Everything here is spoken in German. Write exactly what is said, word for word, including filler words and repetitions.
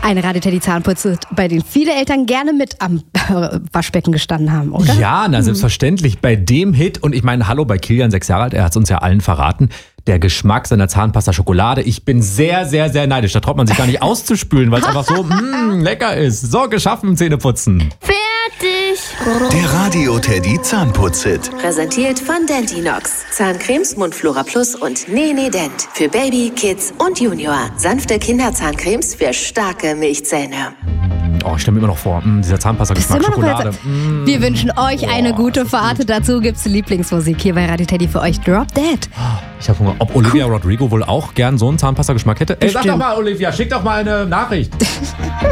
Eine Radio Teddy Zahnputze, bei denen viele Eltern gerne mit am Waschbecken gestanden haben, oder? Ja, na selbstverständlich. Bei dem Hit, und ich meine, hallo, bei Kilian, sechs Jahre alt, er hat es uns ja allen verraten, der Geschmack seiner Zahnpasta Schokolade. Ich bin sehr, sehr, sehr neidisch. Da traut man sich gar nicht auszuspülen, weil es einfach so mm, lecker ist. So, geschaffen, Zähneputzen. Fertig! Der Radio Teddy Zahnputz-Hit. Präsentiert von Dentinox. Zahncremes, Mundflora Plus und Nene Dent. Für Baby, Kids und Junior. Sanfte Kinderzahncremes für starke Milchzähne. Oh, ich stelle mir immer noch vor, mh, dieser Zahnpasta-Geschmack Schokolade. Mm. Wir wünschen euch oh, eine gute Fahrt. Gut. Dazu gibt's Lieblingsmusik hier bei Radio Teddy für euch. Drop Dead. Ich habe Hunger. Ob Olivia Rodrigo wohl auch gern so einen Zahnpasta-Geschmack hätte? Ey, sag doch mal, Olivia, schick doch mal eine Nachricht.